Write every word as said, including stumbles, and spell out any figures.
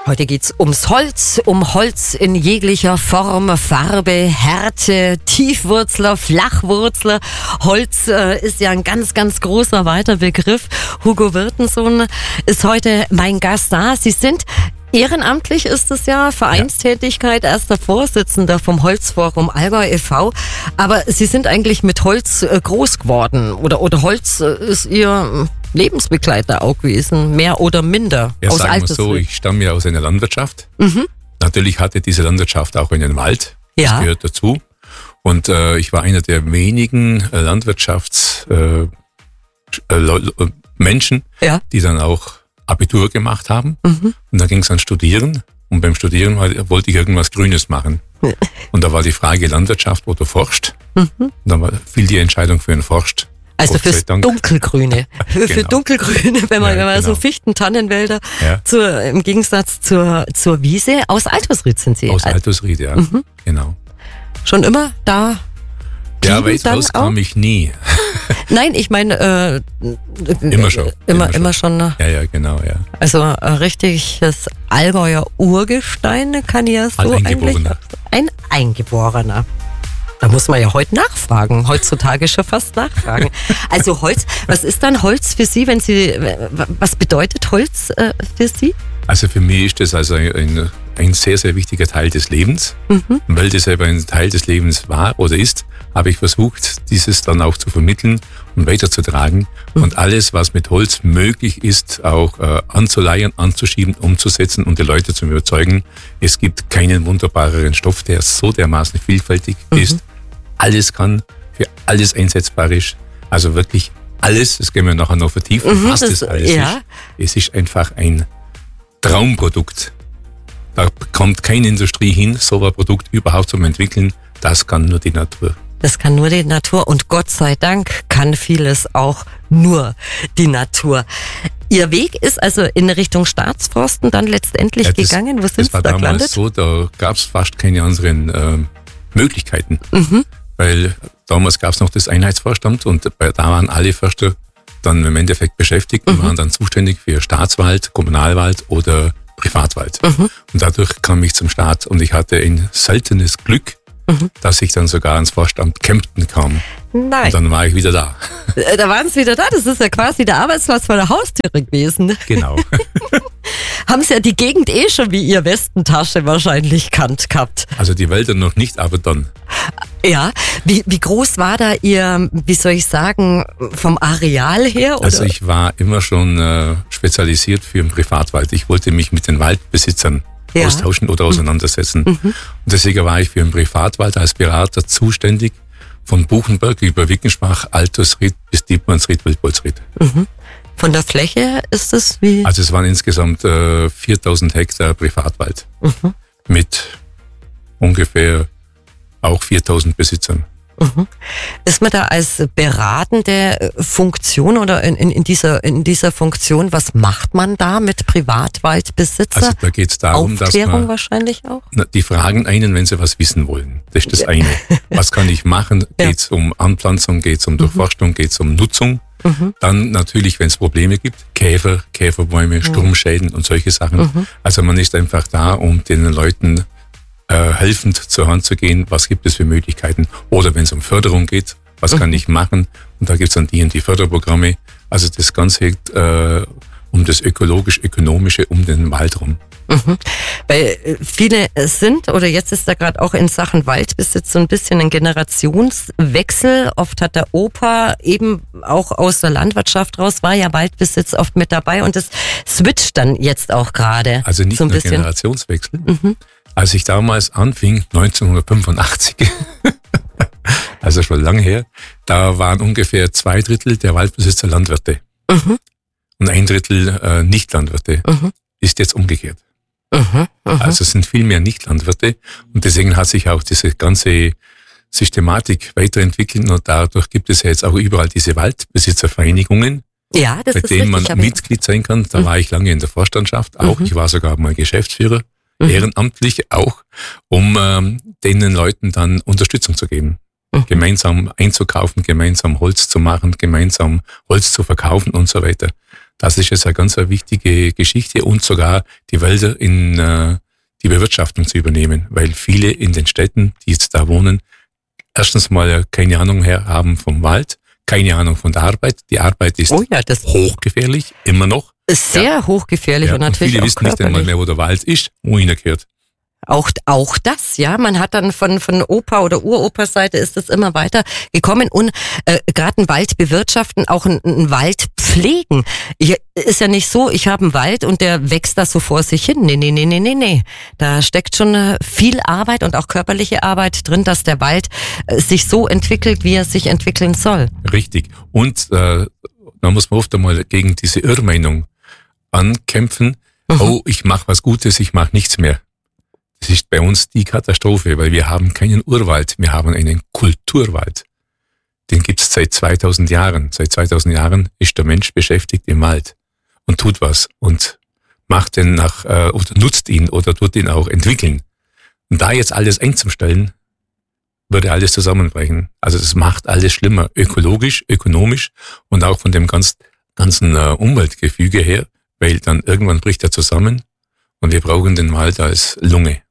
Heute geht's ums Holz, um Holz in jeglicher Form, Farbe, Härte, Tiefwurzler, Flachwurzler. Holz äh, ist ja ein ganz, ganz großer, weiter Begriff. Hugo Wirtensohn ist heute mein Gast da. Sie sind ehrenamtlich, ist es ja, Vereinstätigkeit, erster Vorsitzender vom Holzforum Allgäu e V. Aber Sie sind eigentlich mit Holz äh, groß geworden oder, oder Holz äh, ist Ihr Lebensbegleiter auch gewesen, mehr oder minder. Ja, aus sagen wir so, ich stamme ja aus einer Landwirtschaft. Mhm. Natürlich hatte diese Landwirtschaft auch einen Wald, ja. Das gehört dazu. Und äh, ich war einer der wenigen äh, Landwirtschaftsmenschen, äh, Menschen, ja. die dann auch Abitur gemacht haben. Mhm. Und dann ging es an Studieren. Und beim Studieren war, wollte ich irgendwas Grünes machen. Ja. Und da war die Frage Landwirtschaft oder Forscht. Mhm. Und dann war, fiel die Entscheidung für einen Forscht. Also fürs Dunkelgrüne. Für, für Genau. Dunkelgrüne, wenn man, Ja, wenn man genau. so Fichten, Tannenwälder, Ja. zur, im Gegensatz zur, zur Wiese, aus Altersried sind Sie. Aus Altersried, ja. Mhm. Genau. Schon immer da? Ja, blieben weit dann raus auch? kam ich nie. Nein, ich meine, äh, Immer schon. Immer, immer schon. schon. Ja, ja, genau, ja. Also äh, richtiges Allgäuer Urgestein kann ich ja so Ein eigentlich. Eingeborener. Ein Eingeborener. Da muss man ja heute nachfragen. Heutzutage schon fast nachfragen. Also Holz, was ist dann Holz für Sie, wenn Sie, was bedeutet Holz äh, für Sie? Also für mich ist das also ein, ein sehr, sehr wichtiger Teil des Lebens. Mhm. Und weil das selber ein Teil des Lebens war oder ist, habe ich versucht, dieses dann auch zu vermitteln und weiterzutragen. Mhm. Und alles, was mit Holz möglich ist, auch äh, anzuleiern, anzuschieben, umzusetzen und die Leute zu überzeugen, es gibt keinen wunderbareren Stoff, der so dermaßen vielfältig Mhm. ist, alles kann, für alles einsetzbar ist. Also wirklich alles, das können wir nachher noch vertiefen, Mhm, was das, das- alles ja. ist. Es ist einfach ein Traumprodukt. Da kommt keine Industrie hin, so ein Produkt überhaupt zu entwickeln. Das kann nur die Natur. Das kann nur die Natur und Gott sei Dank kann vieles auch nur die Natur. Ihr Weg ist also in Richtung Staatsforsten dann letztendlich Ja, das, gegangen. Wo sind das Sie war da damals gelandet? so, da gab es fast keine anderen ähm, Möglichkeiten. Mhm. Weil damals gab es noch das Einheitsvorstand und bei, da waren alle Förster dann im Endeffekt beschäftigt und Mhm. waren dann zuständig für Staatswald, Kommunalwald oder Privatwald. Mhm. Und dadurch kam ich zum Staat und ich hatte ein seltenes Glück, Mhm. dass ich dann sogar ans Vorstand Kempten kam. Nein, Und dann war ich wieder da. Äh, da waren Sie wieder da. Das ist ja quasi der Arbeitsplatz vor der Haustüre gewesen. Genau. Haben Sie ja die Gegend eh schon wie Ihr Westentasche wahrscheinlich kannt gehabt. Also die Wälder noch nicht, aber dann. Ja, wie, wie groß war da Ihr, wie soll ich sagen, vom Areal her? Oder? Also ich war immer schon äh, spezialisiert für den Privatwald. Ich wollte mich mit den Waldbesitzern Ja. austauschen oder auseinandersetzen. Mhm. Und deswegen war ich für den Privatwald als Berater zuständig von Buchenberg über Wickenschbach, Altersried bis Dietmannsried, Wildbolsried. Mhm. Von der Fläche ist es wie? Also es waren insgesamt äh, viertausend Hektar Privatwald Mhm. mit ungefähr auch viertausend Besitzern. Mhm. Ist man da als beratende Funktion oder in, in, in, dieser, in dieser Funktion, was macht man da mit Privatwaldbesitzer? Also da geht es darum, dass Aufklärung man wahrscheinlich auch? Na, die fragen einen, wenn sie was wissen wollen. Das ist das Ja. eine. Was kann ich machen? Ja. Geht es um Anpflanzung, geht es um Durchforstung, geht es um Nutzung? Mhm. Dann natürlich, wenn es Probleme gibt, Käfer, Käferbäume, Sturmschäden und solche Sachen. Mhm. Also man ist einfach da, um den Leuten äh, helfend zur Hand zu gehen. Was gibt es für Möglichkeiten? Oder wenn es um Förderung geht, was Mhm. kann ich machen? Und da gibt es dann die und die Förderprogramme. Also das Ganze äh, um das ökologisch-ökonomische, um den Wald rum. Mhm. Weil äh, viele sind, oder jetzt ist da gerade auch in Sachen Waldbesitz so ein bisschen ein Generationswechsel. Oft hat der Opa eben auch aus der Landwirtschaft raus, war ja Waldbesitz oft mit dabei und das switcht dann jetzt auch gerade. Also nicht so ein nur bisschen. Generationswechsel. Mhm. Als ich damals anfing, neunzehnhundertfünfundachtzig, also schon lange her, da waren ungefähr zwei Drittel der Waldbesitzer Landwirte Mhm. und ein Drittel äh, Nicht-Landwirte. Mhm. Ist jetzt umgekehrt. Mhm. Mhm. Also es sind viel mehr Nicht-Landwirte und deswegen hat sich auch diese ganze Systematik weiterentwickelt und dadurch gibt es ja jetzt auch überall diese Waldbesitzervereinigungen, Ja, das bei ist denen richtig. man aber- Mitglied sein kann. Da Mhm. war ich lange in der Vorstandschaft auch. Mhm. Ich war sogar mal Geschäftsführer, Mhm. ehrenamtlich auch, um ähm, den Leuten dann Unterstützung zu geben. Mhm. Gemeinsam einzukaufen, gemeinsam Holz zu machen, gemeinsam Holz zu verkaufen und so weiter. Das ist jetzt eine ganz eine wichtige Geschichte und sogar die Wälder in äh, die Bewirtschaftung zu übernehmen, weil viele in den Städten, die jetzt da wohnen, erstens mal keine Ahnung her haben vom Wald, keine Ahnung von der Arbeit. Die Arbeit ist Oh ja, das hochgefährlich, immer noch. ist sehr Ja. hochgefährlich Ja, und natürlich viele auch wissen nicht einmal körperlich. mehr, wo der Wald ist, wo ihn gehört. Auch, auch das, ja. Man hat dann von, von Opa oder Uropas Seite ist das immer weiter gekommen und äh, gerade einen Wald bewirtschaften, auch einen, einen Wald pflegen. Ich, ist ja nicht so, ich habe einen Wald und der wächst da so vor sich hin. Nee, nee, nee, nee, nee, nee. Da steckt schon äh, viel Arbeit und auch körperliche Arbeit drin, dass der Wald äh, sich so entwickelt, wie er sich entwickeln soll. Richtig. Und äh, da muss man oft einmal gegen diese Irrmeinung ankämpfen. Mhm. Oh, ich mache was Gutes, ich mache nichts mehr. Das ist bei uns die Katastrophe, weil wir haben keinen Urwald, wir haben einen Kulturwald. Den gibt's seit zweitausend Jahren. Seit zweitausend Jahren ist der Mensch beschäftigt im Wald und tut was und macht den nach äh, oder nutzt ihn oder tut ihn auch entwickeln. Und da jetzt alles einzustellen, würde alles zusammenbrechen. Also das macht alles schlimmer, ökologisch, ökonomisch und auch von dem ganz, ganzen äh, Umweltgefüge her, weil dann irgendwann bricht er zusammen und wir brauchen den Wald als Lunge.